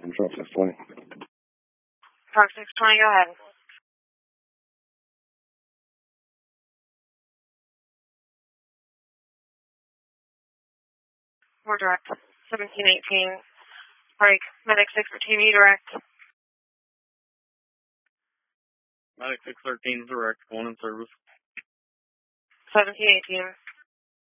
Truck 620. Truck 620, go ahead. We're direct. 1718. Break. Medic 613, direct. Medic 613 is direct. Going in service. 1718.